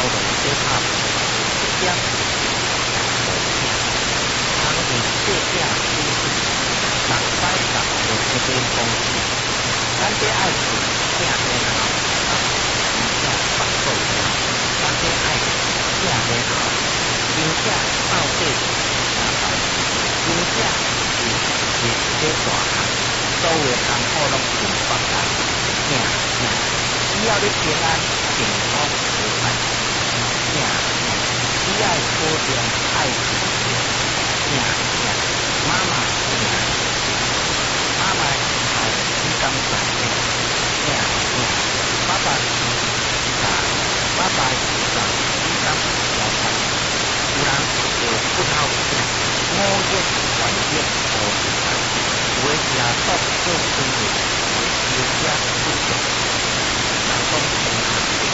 路小拍一点，通用细仔舒适，6摆10就一个公司，咱这爱是正然后，真正八卦者，咱这爱正然后，真正到底啥办？真正是这大项，所有项目拢全放下，只要你平安、健康、无害，只要保证爱情，妈妈好，你敢知爸爸爸爸你敢了解？有人就不好听，5日还日无时间，有的是做生意，有些不做，人讲天下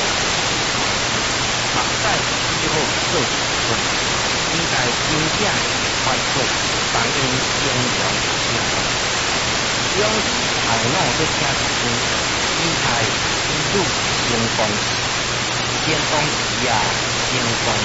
目屎只好做一份，应该真正快速帮因形容成功。有时头脑要请一天，心态一路成功时，成功时成功